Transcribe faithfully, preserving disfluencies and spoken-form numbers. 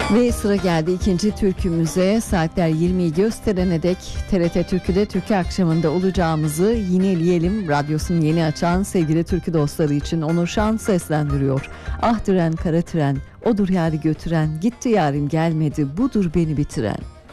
Ve sıra geldi ikinci türkümüze. Saatler yirmiyi gösterene dek T R T Türkü'de Türkü akşamında olacağımızı yineleyelim. Radyosunu yeni açan sevgili türkü dostları için Onur Şan seslendiriyor. Ah diren kara tren, odur yâri götüren, gitti yarim gelmedi, budur beni bitiren.